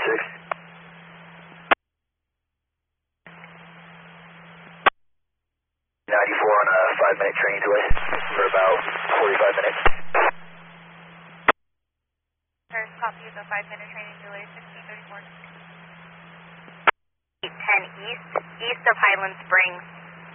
94 on a 5-minute training delay for about 45 minutes. First copy of the 5-minute training delay, 1634. 10 east of Highland Springs.